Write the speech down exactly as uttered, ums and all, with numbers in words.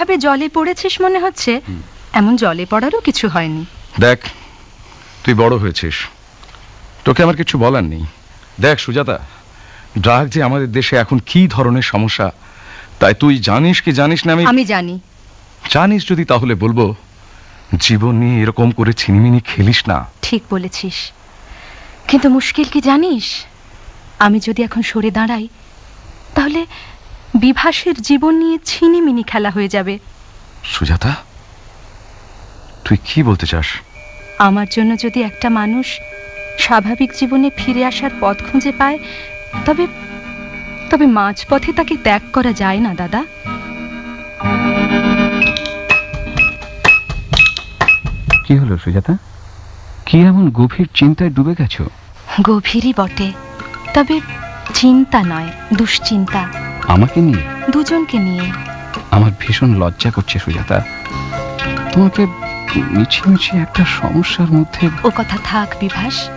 যেভাবে জলে পড়েছিস মনে হচ্ছে এমন জলে পড়ারও কিছু হয়নি। দেখ, তুই বড় হয়েছিস, তোকে আমার কিছু বলার নেই। দেখ সুজাতা, ড্রাগ যে আমাদের দেশে এখন কি ধরনের সমস্যা, তাই তুই জানিস কি জানিস না আমি আমি জানি। জানিস যদি তাহলে বলবো, জীবন নিয়ে এরকম করে ছিনিমিনি খেলিস না। ঠিক বলেছিস, কিন্তু মুশকিল কি জানিস, আমি যদি এখন সরে দাঁড়াই তাহলে বিভাসের জীবন নিয়ে ছিনিমিনি খেলা হয়ে যাবে। সুজাতা, তুই কি বলতে চাস? আমার জন্য যদি একটা মানুষ স্বাভাবিক জীবনে ফিরে আসার পথ খুঁজে পায়, তবে তবে মাঝপথে তাকে ত্যাগ করা যায় না দাদা। কি হলো সুজাতা, কি এমন গভীর চিন্তায় ডুবে গেছো? গভীরই বটে, তবে চিন্তা নয়, দুশ্চিন্তা। আমাকে নিয়ে? দুজনকে নিয়ে। আমার ভীষণ লজ্জা করছে সুজাতা, তোমাকে মিছিমিছি একটা সমস্যার মধ্যে। ও কথা থাক বিভাস,